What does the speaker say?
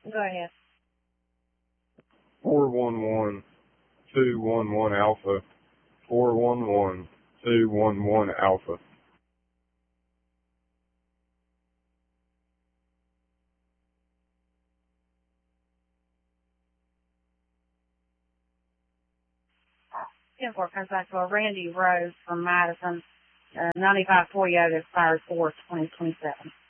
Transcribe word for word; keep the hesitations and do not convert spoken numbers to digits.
Go ahead. four one one, two one one Alpha, four one one, two one one Alpha. ten four comes back to a Randy Rose from Madison, uh, ninety-five Toyota, expires four twenty twenty-seven.